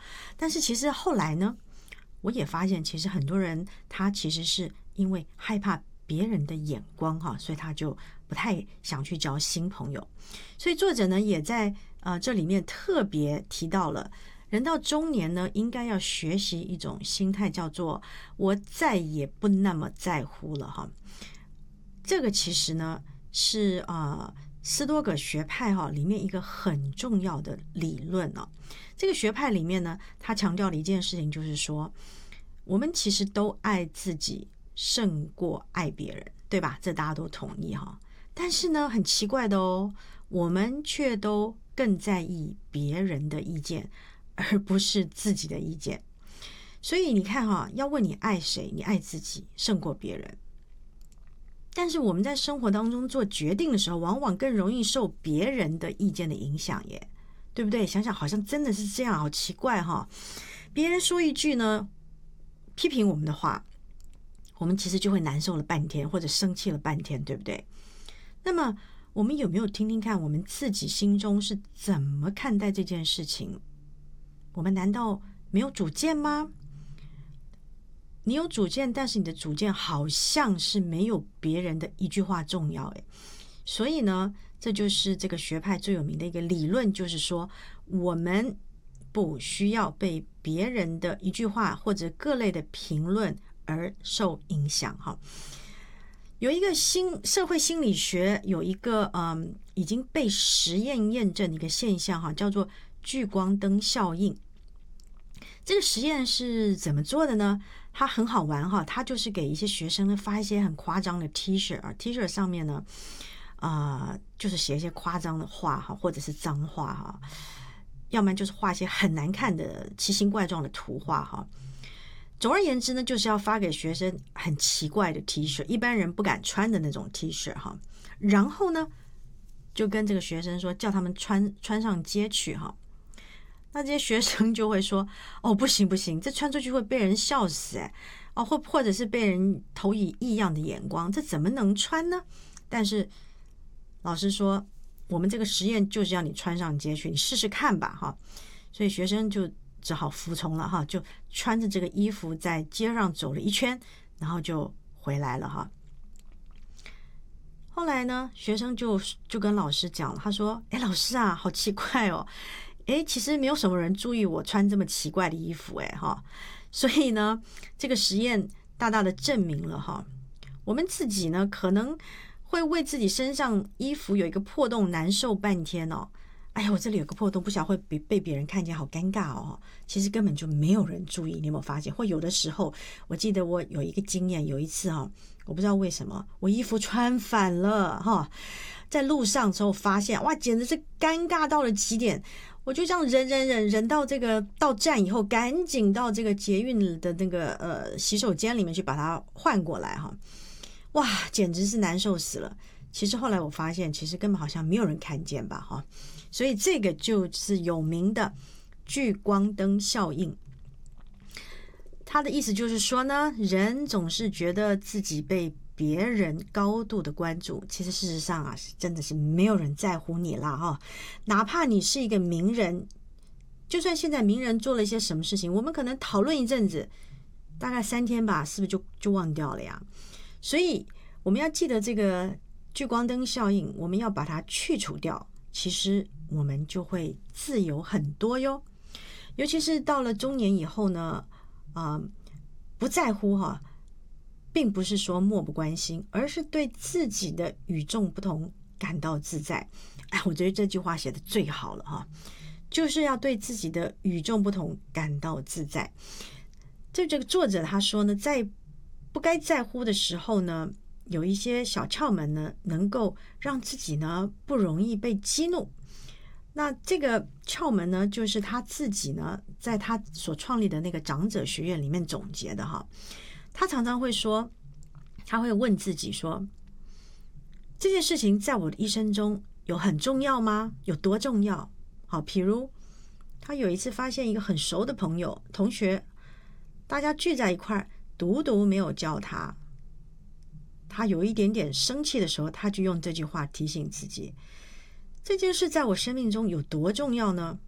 但是其实后来呢，我也发现其实很多人他其实是因为害怕别人的眼光所以他就不太想去交新朋友。所以作者呢也在这里面特别提到了，人到中年呢应该要学习一种心态，叫做我再也不那么在乎了这个其实呢是斯多葛学派里面一个很重要的理论这个学派里面呢，他强调的一件事情就是说，我们其实都爱自己胜过爱别人，对吧？这大家都同意但是呢，很奇怪的我们却都更在意别人的意见，而不是自己的意见。所以你看要问你爱谁，你爱自己胜过别人。但是我们在生活当中做决定的时候，往往更容易受别人的意见的影响耶，对不对？想想好像真的是这样，好奇怪别人说一句呢，批评我们的话，我们其实就会难受了半天，或者生气了半天，对不对？那么我们有没有听听看，我们自己心中是怎么看待这件事情？我们难道没有主见吗？你有主见，但是你的主见好像是没有别人的一句话重要所以呢，这就是这个学派最有名的一个理论，就是说我们不需要被别人的一句话或者各类的评论而受影响有一个社会心理学有一个已经被实验验证的一个现象叫做聚光灯效应。这个实验是怎么做的呢？它很好玩它就是给一些学生呢发一些很夸张的 T 恤，T 恤上面呢就是写一些夸张的话或者是脏话要不然就是画一些很难看的奇形怪状的图画总而言之呢，就是要发给学生很奇怪的 T 恤，一般人不敢穿的那种 T 恤然后呢就跟这个学生说，叫他们穿上街去那这些学生就会说不行不行，这穿出去会被人笑死或者是被人投以异样的眼光，这怎么能穿呢？但是老师说，我们这个实验就是要你穿上街去，你试试看吧所以学生就只好服从了就穿着这个衣服在街上走了一圈，然后就回来了后来呢，学生就跟老师讲了，他说老师啊，好奇怪其实没有什么人注意我穿这么奇怪的衣服所以呢，这个实验大大的证明了我们自己呢可能会为自己身上衣服有一个破洞难受半天哎呀，我这里有个破洞，不晓得会被别人看见，好尴尬其实根本就没有人注意，你有没有发现？或有的时候，我记得我有一个经验，有一次我不知道为什么我衣服穿反了在路上之后发现，哇，简直是尴尬到了极点。我就这样忍到这个到站以后，赶紧到这个捷运的那个洗手间里面去把它换过来哇，简直是难受死了。其实后来我发现，其实根本好像没有人看见吧所以这个就是有名的聚光灯效应。他的意思就是说呢，人总是觉得自己被别人高度的关注，其实事实上真的是没有人在乎你啦哪怕你是一个名人，就算现在名人做了一些什么事情，我们可能讨论一阵子，大概3天吧，是不是就忘掉了呀？所以我们要记得这个聚光灯效应，我们要把它去除掉，其实我们就会自由很多哟。尤其是到了中年以后呢不在乎并不是说漠不关心，而是对自己的与众不同感到自在。我觉得这句话写得最好了就是要对自己的与众不同感到自在。这个作者他说呢，在不该在乎的时候呢，有一些小窍门呢，能够让自己呢不容易被激怒。那这个窍门呢，就是他自己呢，在他所创立的那个长者学院里面总结的他常常会说，他会问自己说，这件事情在我的一生中有很重要吗？有多重要？譬如他有一次发现一个很熟的朋友同学，大家聚在一块儿，独独没有叫他。他有一点点生气的时候，他就用这句话提醒自己，这件事在我生命中有多重要呢？